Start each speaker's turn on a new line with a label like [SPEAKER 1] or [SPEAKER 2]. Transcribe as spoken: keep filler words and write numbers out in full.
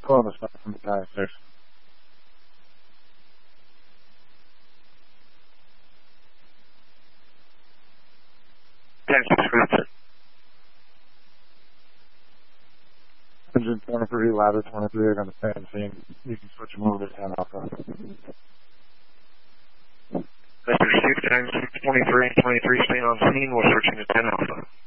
[SPEAKER 1] Columbus from the Battalion six.
[SPEAKER 2] ten six, gotcha.
[SPEAKER 1] Engine twenty-three, ladder twenty-three are going to stay on the scene. You can switch them over to ten Alpha.
[SPEAKER 2] Mister Six, ten six, twenty-three, twenty-three, stay on scene. We're switching to ten Alpha.